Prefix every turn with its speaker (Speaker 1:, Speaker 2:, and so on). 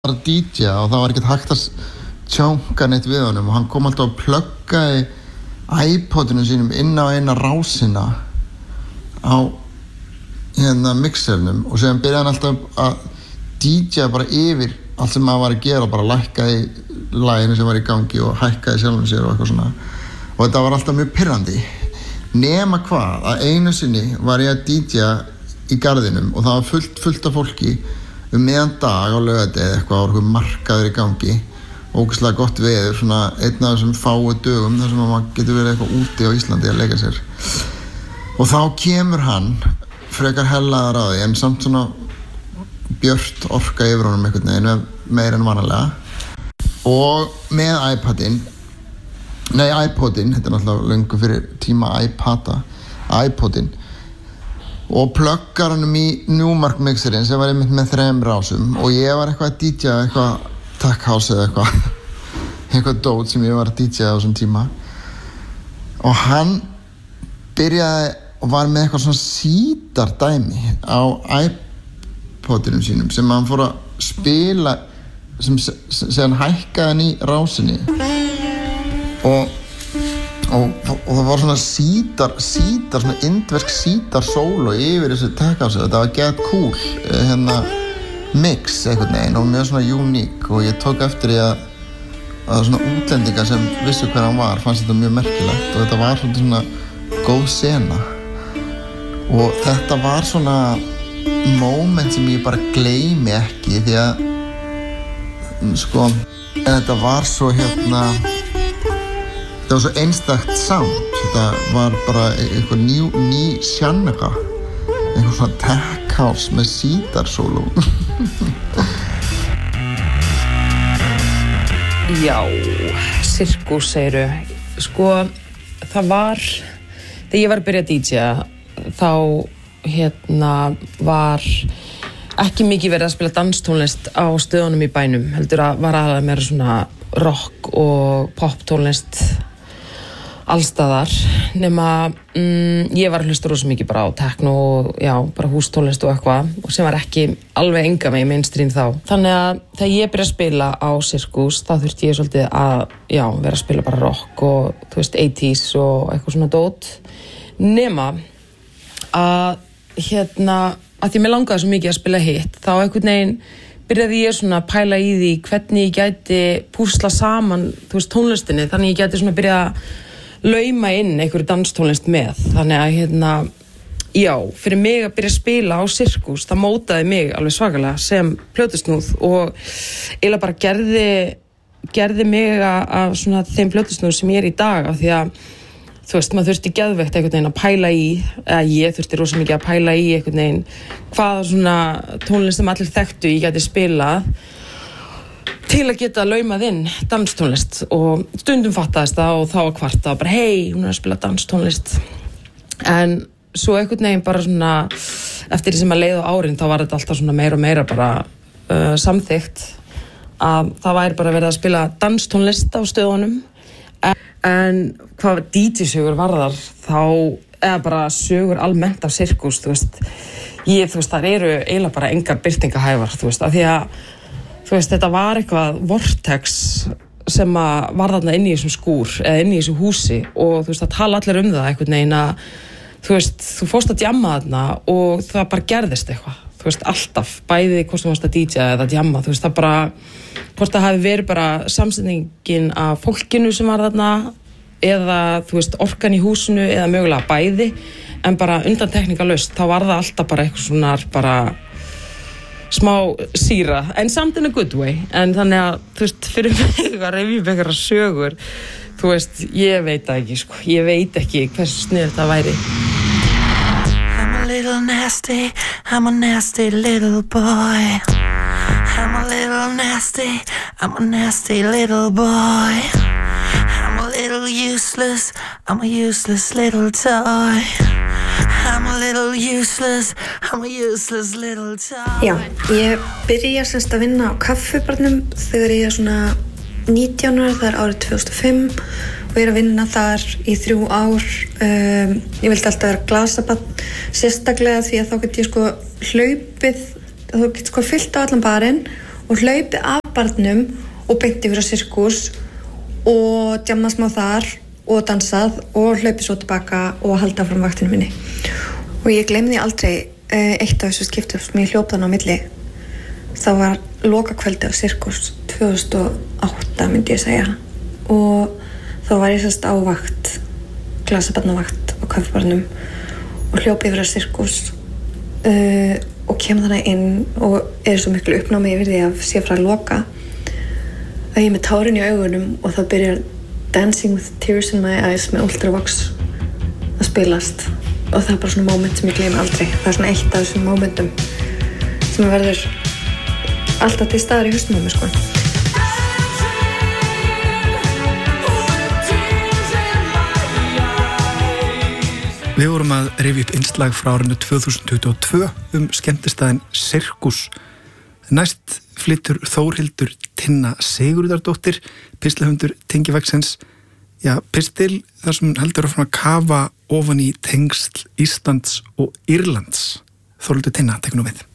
Speaker 1: var að DJ og það var ekkert hægt að tjónka neitt við honum og hann kom alltaf að pluggaði iPodinu sínum inn á eina rásina á mixernum og síðan byrjaði hann alltaf að DJ bara yfir allt sem maður var að gera og bara lækkaði laginu sem var í gangi og hækkaði sjálfum sér og eitthvað svona og þetta var alltaf mjög pirrandi nema hvað að einu sinni var ég að DJ í garðinum og það var fullt af fólki meðan dag á laugardegi eða eitthvað og markaður í gangi ógeðslega gott veður svona einn af þessum fáu dögum þar sem maður getur verið eitthvað úti á Íslandi að leika sér og þá kemur hann frekar hellaðar á því en samt svona björt orka yfir honum einhvern veginn meira en vanalega og með iPodin þetta náttúrulega löngu fyrir tíma iPodin og pluggar hann í Newmark mixerinn sem var einmitt með 3 rásum og ég var eitthvað að DJ eitthvað tech house eða eitthvað dót sem ég var að DJ á þessum tíma og hann byrjaði og var með eitthvað svona sítardæmi á iPodinum sínum sem hann fór að spila sem hann hækkaði hann í rásinni og það var svona sítar svona indversk sítar solo yfir þessu tech house þetta var get cool mix einhvern veginn og mjög svona uník og ég tók eftir því að svona útlendingar sem vissu hver hann var fannst þetta mjög merkilegt og þetta var svona góð sena og þetta var svona moment sem ég bara gleymi ekki því að sko þetta var svo það var svo einstakt sound þetta var bara eitthvað ný genre eitthvað svona tech house með sítarsóló
Speaker 2: Já, sirkus segiru sko, það var þegar ég var að byrja að DJ þá var ekki mikið verið að spila danstónlist á stöðunum í bænum heldur að var aðalega meira svona rock og pop tónlist allstaðar nema ég var að hlusta rosa mikið bara á techno og já, bara hústónlist og eitthvað og sem var ekki alveg enga með í mainstream þá þannig að þegar ég byrjaði að spila á sirkus þá þurfti ég svolítið að já, vera að spila bara rock og þú veist 80s og eitthvað svona dót nema að að því mér langaði svo mikið að spila hitt þá einhvern veginn byrjaði ég svona að pæla í því hvernig ég gæti púsla saman þú veist tónlistinni þannig ég gæti svona byrja að lauma inn einhverju danstónlist með þannig að já, fyrir mig að byrja að spila á sirkus það mótaði mig alveg svakalega sem plötusnúð og eiginlega bara gerði mig að svona þeim plötusnúð sem ég er í dag af því að þú veist, maður þurfti geðveikt einhvern veginn að pæla í eða ég þurfti rosa mikið að pæla í einhvern veginn hvaða svona tónlist sem allir þekktu ég gæti spilað til að geta laumað inn danstónlist og stundum fattaðist það og þá að kvarta og bara hei, hún er að spila danstónlist en svo einhvern veginn bara svona eftir því sem að leið á árin þá var þetta alltaf svona meira og meira bara samþykkt að það væri bara verið að spila danstónlist á stöðunum en hvað DJ-sögur varðar þá eða bara sögur almennt af sirkus þú veist, það eru eiginlega bara engar birtingahæfar þú veist, af því að þú veist, þetta var eitthvað vortex sem að var þarna inn í þessum skúr eða inn í þessu húsi og þú veist, það tala allir það einhvern veginn að þú veist, þú fórst að djamma þarna og það bara gerðist eitthvað þú veist, alltaf, bæði hvort þú fórst að DJ eða djamma, þú veist, það bara hvort það hafi verið bara samsetningin af fólkinu sem var þarna eða, þú veist, orkan í húsinu eða mögulega bæði, en bara undan tekníkalaust, þá var það alltaf bara eitthvað svona bara smá síra, en samt in a good way en þannig að, þú veist, fyrir mig að rifja upp einhverjar sögur þú veist, ég veit það ekki, sko ég veit ekki hversu sniðugt það væri
Speaker 3: I'm a little nasty, I'm a nasty little boy I'm a little nasty, I'm a nasty little boy I'm a little useless, I'm a useless little toy I'm a little useless, I'm a useless little toy
Speaker 4: Já, ég byrja semst að vinna á kaffibarnum þegar ég er svona 19 ára, það er árið 2005 og ég er að vinna þar í 3 ár ég vildi alltaf vera glasabarn sérstaklega því að þá get ég sko hlaupið þú get sko fyllt á allan barinn og hlaupið af barnum og beint yfir á sirkus og djammað smá þar og dansað og hlaupið svo tilbaka og haldið áfram vaktinu minni. Og ég gleymdi aldrei eitt af þessu skiptum sem ég hljóp þarna á milli. Það var lokakvöldi á sirkus 2008 myndi ég segja og þá var ég sérst á vakt, glasabarnavakt á kaffibarnum og hljóp yfir á sirkus og kem þarna inn og svo miklu uppnámi yfir því að sé frá að loka að ég er með tárin í augunum og þá byrjar Dancing with Tears in My Eyes með Ultravox að spilast og það er bara svona moment sem ég gleymi aldrei. Það er svona eitt af þessum momentum sem verður alltaf til staðar í hausnum á mér sko.
Speaker 5: Við vorum að rifja upp innslag frá árinu 2022 skemmtistaðinn Sirkus. Næst flytur Þórhildur Tinna Sigurðardóttir, pistlahöfundur Tengivaxins, pistil þar sem heldur áfram að kafa ofan í tengsl Íslands og Írlands. Þórhildur Tinna, tekur nú við.